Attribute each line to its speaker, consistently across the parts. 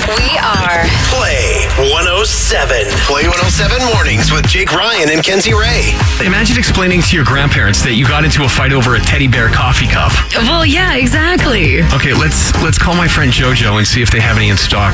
Speaker 1: We are
Speaker 2: Play 107. Play 107 mornings with Jake Ryan and Kenzie Ray.
Speaker 3: Imagine explaining to your grandparents that you got into a fight over a teddy bear coffee cup.
Speaker 1: Well, yeah, exactly.
Speaker 3: Okay, let's call my friend Jojo and see if they have any in stock.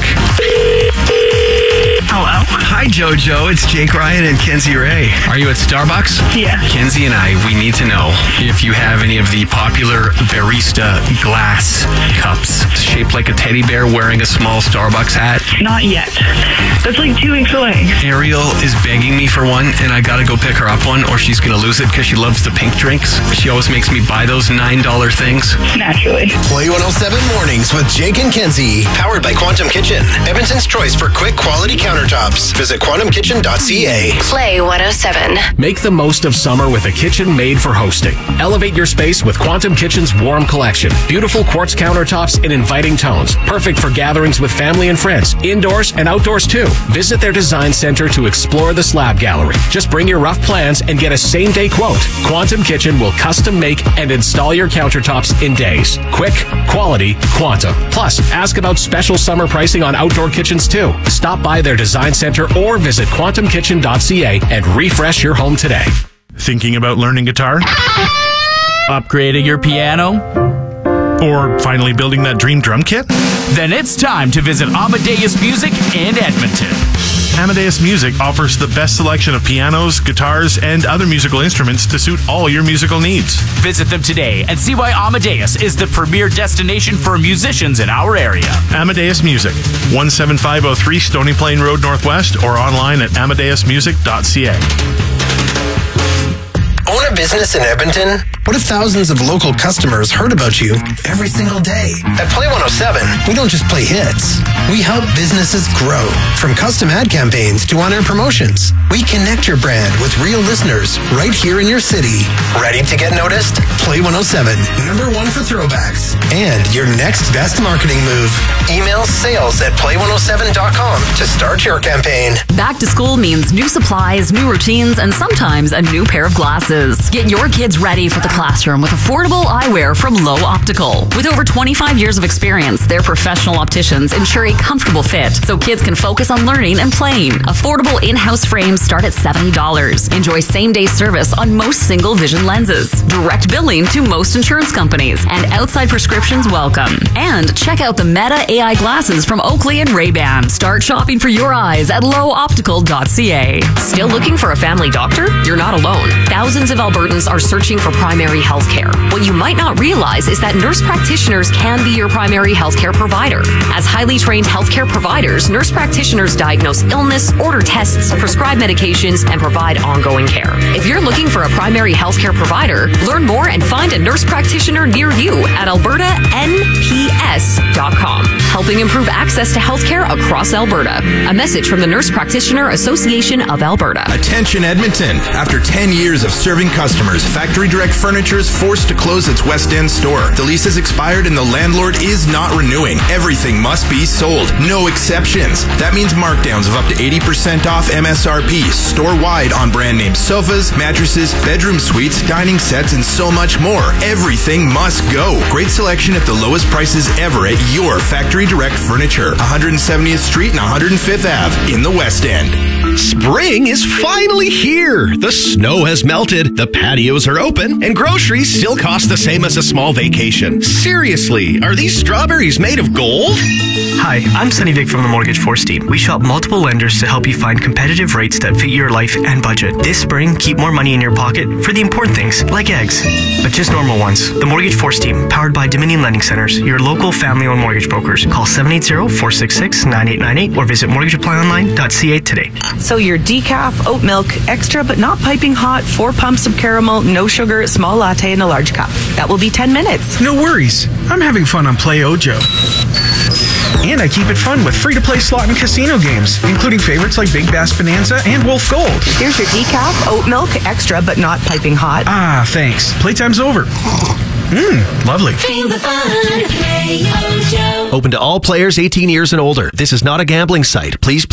Speaker 3: Hello. Hi, Jojo. It's Jake Ryan and Kenzie Ray. Are you at Starbucks?
Speaker 4: Yeah.
Speaker 3: Kenzie and I, we need to know if you have any of the popular barista glass cups shaped like a teddy bear wearing a small Starbucks hat.
Speaker 4: Not yet. That's like 2 weeks away.
Speaker 3: Ariel is begging me for one, and I gotta go pick her up one, or she's gonna lose it because she loves the pink drinks. She always makes me buy those $9 things.
Speaker 4: Naturally.
Speaker 2: Play 107 mornings with Jake and Kenzie. Powered by Quantum Kitchen. Edmonton's choice for quick quality countertops. Visit quantumkitchen.ca.
Speaker 1: Play 107.
Speaker 5: Make the most of summer with a kitchen made for hosting. Elevate your space with Quantum Kitchen's Warm Collection. Beautiful quartz countertops in inviting tones. Perfect for gatherings with family and friends. Indoors and outdoors too. Visit their design center to explore the slab gallery. Just bring your rough plans and get a same-day quote. Quantum Kitchen will custom make and install your countertops in days. Quick, quality, Quantum. Plus, ask about special summer pricing on outdoor kitchens too. Stop by their design center or visit quantumkitchen.ca and refresh your home today.
Speaker 6: Thinking about learning guitar?
Speaker 7: Upgrading your piano?
Speaker 6: Or finally building that dream drum kit?
Speaker 7: Then it's time to visit Amadeus Music in Edmonton.
Speaker 6: Amadeus Music offers the best selection of pianos, guitars, and other musical instruments to suit all your musical needs.
Speaker 7: Visit them today and see why Amadeus is the premier destination for musicians in our area.
Speaker 6: Amadeus Music, 17503 Stony Plain Road Northwest, or online at amadeusmusic.ca.
Speaker 2: Own a business in Edmonton? What if thousands of local customers heard about you every single day? At Play 107, we don't just play hits. We help businesses grow. From custom ad campaigns to on-air promotions, we connect your brand with real listeners right here in your city. Ready to get noticed? Play 107, number one for throwbacks. And your next best marketing move. Email sales@play107.com to start your campaign.
Speaker 8: Back to school means new supplies, new routines, and sometimes a new pair of glasses. Get your kids ready for the classroom with affordable eyewear from Low Optical. With over 25 years of experience, their professional opticians ensure a comfortable fit so kids can focus on learning and playing. Affordable in-house frames start at $70. Enjoy same-day service on most single vision lenses. Direct billing to most insurance companies. And outside prescriptions welcome. And check out the Meta AI glasses from Oakley and Ray-Ban. Start shopping for your eyes at lowoptical.ca.
Speaker 9: Still looking for a family doctor? You're not alone. Thousands of Albertans are searching for primary health care. What you might not realize is that nurse practitioners can be your primary health care provider. As highly trained healthcare providers, nurse practitioners diagnose illness, order tests, prescribe medications, and provide ongoing care. If you're looking for a primary health care provider, learn more and find a nurse practitioner near you at albertanps.com, helping improve access to healthcare across Alberta. A message from the Nurse Practitioner Association of Alberta.
Speaker 10: Attention Edmonton. After 10 years of serving customers, Factory Direct Furniture is forced to close its West End store. The lease has expired and the landlord is not renewing. Everything must be sold. No exceptions. That means markdowns of up to 80% off MSRP store-wide on brand name sofas, mattresses, bedroom suites, dining sets, and so much more. Everything must go. Great selection at the lowest prices ever at your Factory Direct Furniture, 170th Street and 105th Ave in the West End.
Speaker 11: Spring is finally here. The snow has melted, the patios are open, and groceries still cost the same as a small vacation. Seriously, are these strawberries made of gold?
Speaker 12: Hi, I'm Sunny Vic from the Mortgage Force team. We shop multiple lenders to help you find competitive rates that fit your life and budget. This spring, keep more money in your pocket for the important things, like eggs, but just normal ones. The Mortgage Force team, powered by Dominion Lending Centers, your local family-owned mortgage brokers. Call 780-466-9898 or visit mortgageapplyonline.ca today.
Speaker 13: So your decaf, oat milk, extra but not piping hot, 4 pumps of caramel, no sugar, small latte in a large cup. That will be 10 minutes.
Speaker 14: No worries. I'm having fun on Play Ojo. And I keep it fun with free-to-play slot and casino games, including favorites like Big Bass Bonanza and Wolf Gold.
Speaker 13: Here's your decaf, oat milk, extra but not piping hot.
Speaker 14: Ah, thanks. Playtime's over. Lovely.
Speaker 15: Feel the fun. Play Ojo.
Speaker 11: Open to all players 18 years and older. This is not a gambling site. Please